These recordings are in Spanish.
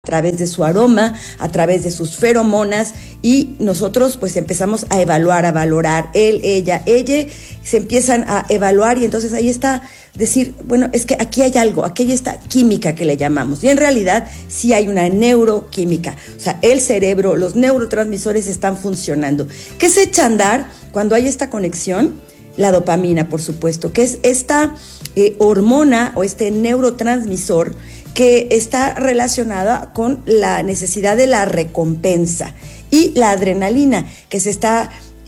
a través de su aroma, a través de sus feromonas, y nosotros pues empezamos a evaluar, a valorar, él, ella, se empiezan a evaluar, y entonces ahí está decir, bueno, es que aquí hay algo, aquí hay esta química que le llamamos, y en realidad sí hay una neuroquímica, o sea, el cerebro, los neurotransmisores están funcionando. ¿Qué se echa a andar cuando hay esta conexión? La dopamina, por supuesto, que es esta hormona o este neurotransmisor que está relacionada con la necesidad de la recompensa, y la adrenalina, que es esta,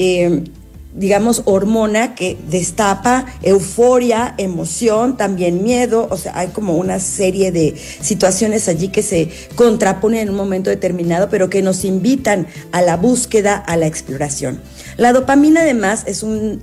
hormona que destapa euforia, emoción, también miedo. O sea, hay como una serie de situaciones allí que se contraponen en un momento determinado, pero que nos invitan a la búsqueda, a la exploración. La dopamina, además, es un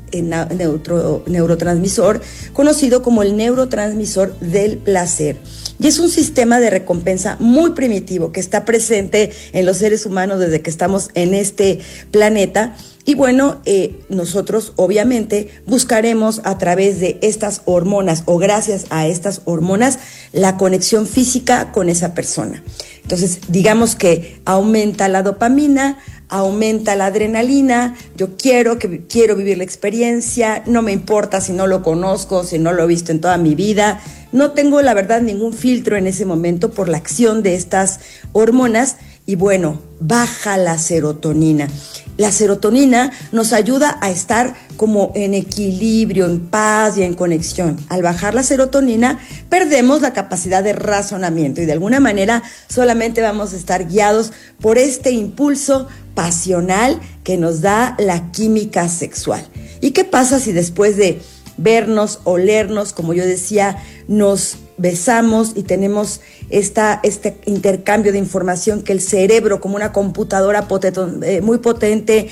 neurotransmisor conocido como el neurotransmisor del placer. Y es un sistema de recompensa muy primitivo que está presente en los seres humanos desde que estamos en este planeta. Y bueno, nosotros obviamente buscaremos a través de estas hormonas, o gracias a estas hormonas, la conexión física con esa persona. Entonces, digamos que aumenta la dopamina, aumenta la adrenalina, yo quiero vivir la experiencia, no me importa si no lo conozco, si no lo he visto en toda mi vida, no tengo la verdad ningún filtro en ese momento por la acción de estas hormonas. Y bueno, baja la serotonina. La serotonina nos ayuda a estar como en equilibrio, en paz y en conexión. Al bajar la serotonina, perdemos la capacidad de razonamiento y de alguna manera solamente vamos a estar guiados por este impulso pasional que nos da la química sexual. ¿Y qué pasa si después de vernos, olernos, como yo decía, nos besamos y tenemos este intercambio de información que el cerebro, como una computadora muy potente,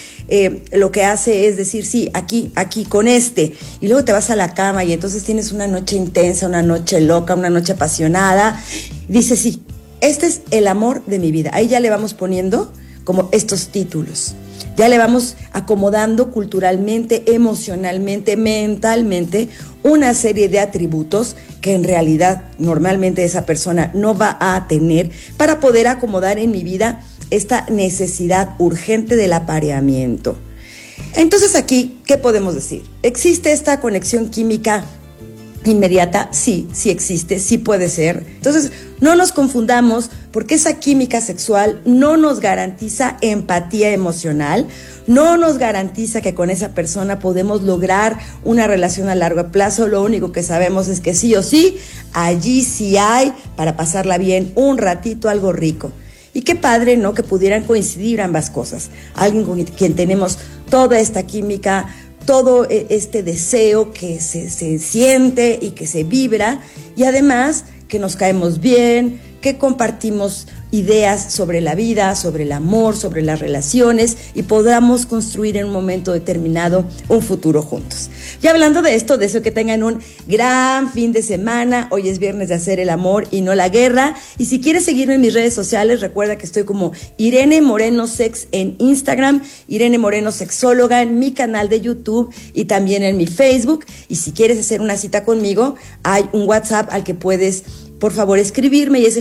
lo que hace es decir, sí, aquí, con este, y luego te vas a la cama y entonces tienes una noche intensa, una noche loca, una noche apasionada, y dices, sí, este es el amor de mi vida. Ahí ya le vamos poniendo como estos títulos. Ya le vamos acomodando culturalmente, emocionalmente, mentalmente, una serie de atributos que en realidad normalmente esa persona no va a tener para poder acomodar en mi vida esta necesidad urgente del apareamiento. Entonces aquí, ¿qué podemos decir? ¿Existe esta conexión química inmediata? Sí existe, sí puede ser. Entonces, no nos confundamos, porque esa química sexual no nos garantiza empatía emocional, no nos garantiza que con esa persona podemos lograr una relación a largo plazo. Lo único que sabemos es que sí o sí, allí sí hay para pasarla bien un ratito, algo rico. Y qué padre, ¿no?, que pudieran coincidir ambas cosas. Alguien con quien tenemos toda esta química, todo este deseo que se siente y que se vibra, y además que nos caemos bien, que compartimos ideas sobre la vida, sobre el amor, sobre las relaciones, y podamos construir en un momento determinado un futuro juntos. Y hablando de esto, deseo que tengan un gran fin de semana. Hoy es viernes de hacer el amor y no la guerra. Y si quieres seguirme en mis redes sociales, recuerda que estoy como Irene Moreno Sex en Instagram, Irene Moreno Sexóloga en mi canal de YouTube y también en mi Facebook. Y si quieres hacer una cita conmigo, hay un WhatsApp al que puedes, por favor, escribirme, y es el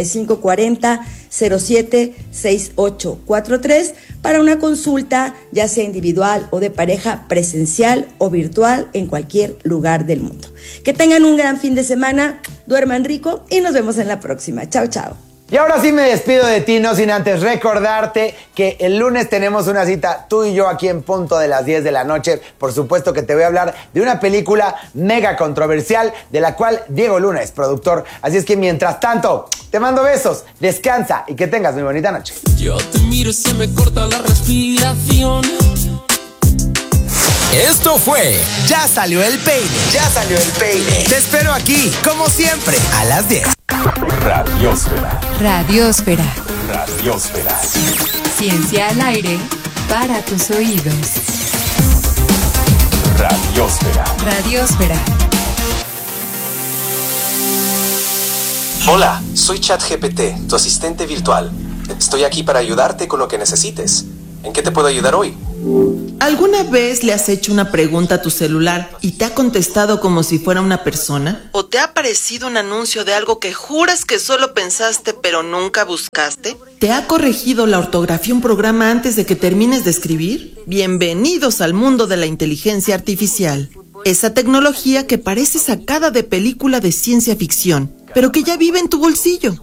5540-076843 para una consulta, ya sea individual o de pareja, presencial o virtual, en cualquier lugar del mundo. Que tengan un gran fin de semana, duerman rico y nos vemos en la próxima. Chao, chao. Y ahora sí me despido de ti, no sin antes recordarte que el lunes tenemos una cita, tú y yo, aquí en punto de las 10 de la noche. Por supuesto que te voy a hablar de una película mega controversial de la cual Diego Luna es productor. Así es que mientras tanto, te mando besos, descansa y que tengas muy bonita noche. Yo te miro y se me corta la respiración. Esto fue Ya salió el peine. Te espero aquí, como siempre, a las 10. Radiósfera. Radiósfera. Radiósfera. Ciencia al aire para tus oídos. Radiósfera. Radiósfera. Hola, soy ChatGPT, tu asistente virtual. Estoy aquí para ayudarte con lo que necesites. ¿En qué te puedo ayudar hoy? ¿Alguna vez le has hecho una pregunta a tu celular y te ha contestado como si fuera una persona? ¿O te ha aparecido un anuncio de algo que juras que solo pensaste pero nunca buscaste? ¿Te ha corregido la ortografía un programa antes de que termines de escribir? Bienvenidos al mundo de la inteligencia artificial. Esa tecnología que parece sacada de película de ciencia ficción, pero que ya vive en tu bolsillo.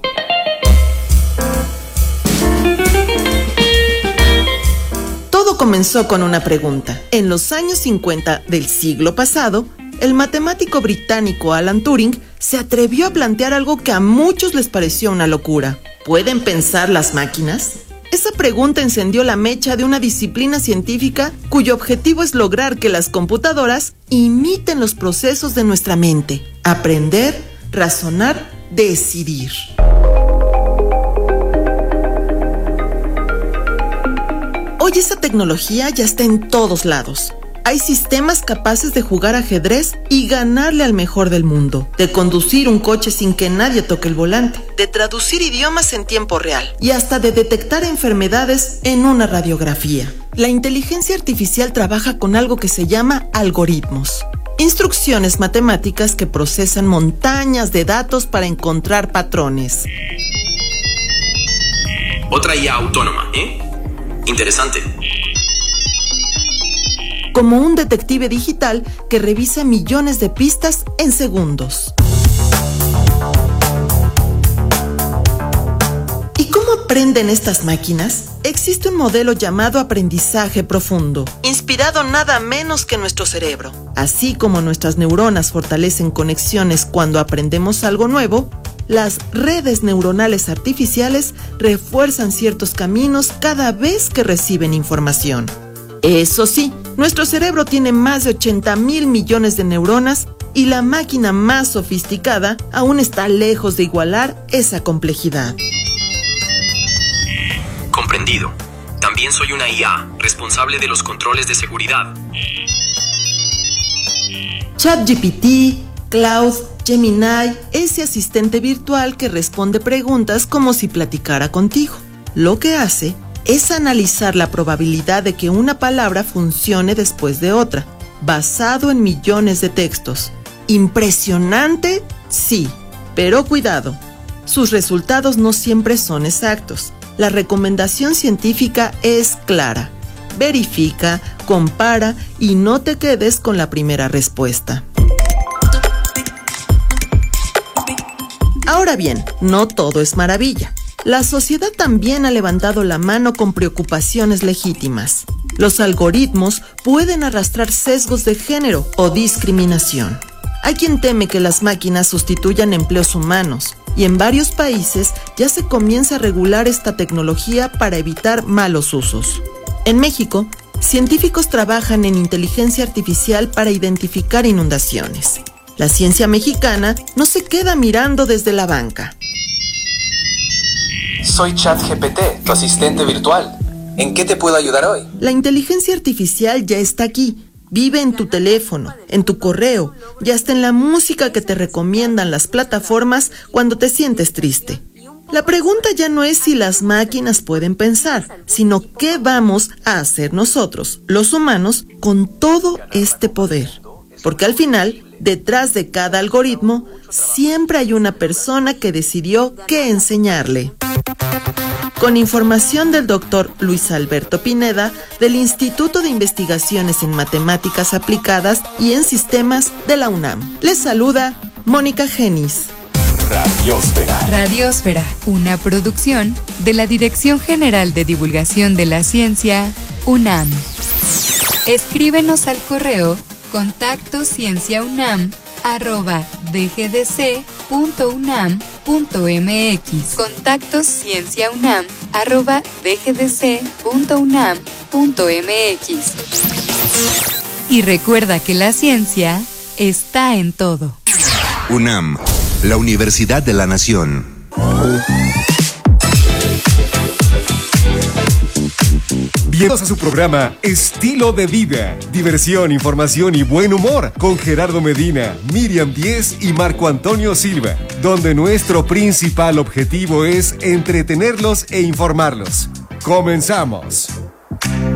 Todo comenzó con una pregunta. En los años 50 del siglo pasado, el matemático británico Alan Turing se atrevió a plantear algo que a muchos les pareció una locura. ¿Pueden pensar las máquinas? Esa pregunta encendió la mecha de una disciplina científica cuyo objetivo es lograr que las computadoras imiten los procesos de nuestra mente. Aprender, razonar, decidir. Hoy esa tecnología ya está en todos lados. Hay sistemas capaces de jugar ajedrez y ganarle al mejor del mundo, de conducir un coche sin que nadie toque el volante, de traducir idiomas en tiempo real y hasta de detectar enfermedades en una radiografía. La inteligencia artificial trabaja con algo que se llama algoritmos. Instrucciones matemáticas que procesan montañas de datos para encontrar patrones. Otra IA autónoma, ¿eh? Interesante. Como un detective digital que revisa millones de pistas en segundos. ¿Y cómo aprenden estas máquinas? Existe un modelo llamado aprendizaje profundo, inspirado nada menos que en nuestro cerebro. Así como nuestras neuronas fortalecen conexiones cuando aprendemos algo nuevo, las redes neuronales artificiales refuerzan ciertos caminos cada vez que reciben información. Eso sí, nuestro cerebro tiene más de 80,000 millones de neuronas y la máquina más sofisticada aún está lejos de igualar esa complejidad. Comprendido. También soy una IA, responsable de los controles de seguridad. ChatGPT, Cloud, Gemini, ese asistente virtual que responde preguntas como si platicara contigo. Lo que hace es analizar la probabilidad de que una palabra funcione después de otra, basado en millones de textos. ¿Impresionante? Sí, pero cuidado, sus resultados no siempre son exactos. La recomendación científica es clara. Verifica, compara y no te quedes con la primera respuesta. Ahora bien, no todo es maravilla. La sociedad también ha levantado la mano con preocupaciones legítimas. Los algoritmos pueden arrastrar sesgos de género o discriminación. Hay quien teme que las máquinas sustituyan empleos humanos, y en varios países ya se comienza a regular esta tecnología para evitar malos usos. En México, científicos trabajan en inteligencia artificial para identificar inundaciones. La ciencia mexicana no se queda mirando desde la banca. Soy ChatGPT, tu asistente virtual. ¿En qué te puedo ayudar hoy? La inteligencia artificial ya está aquí. Vive en tu teléfono, en tu correo y hasta en la música que te recomiendan las plataformas cuando te sientes triste. La pregunta ya no es si las máquinas pueden pensar, sino qué vamos a hacer nosotros, los humanos, con todo este poder. Porque al final, detrás de cada algoritmo, siempre hay una persona que decidió qué enseñarle. Con información del Dr. Luis Alberto Pineda, del Instituto de Investigaciones en Matemáticas Aplicadas y en Sistemas de la UNAM. Les saluda Mónica Genis. Radiósfera. Radiósfera, una producción de la Dirección General de Divulgación de la Ciencia, UNAM. Escríbenos al correo contactoscienciaunam@dgdc.unam.mx. contactoscienciaunam@dgdc.unam.mx. Y recuerda que la ciencia está en todo. UNAM, la Universidad de la Nación. Bienvenidos a su programa Estilo de Vida, diversión, información y buen humor con Gerardo Medina, Miriam Díez y Marco Antonio Silva, donde nuestro principal objetivo es entretenerlos e informarlos. ¡Comenzamos!